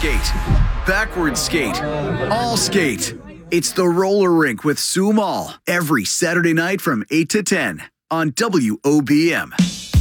skate, backward skate, all skate. It's the roller rink with Sue Mall every Saturday night from 8 to 10 on WOBM.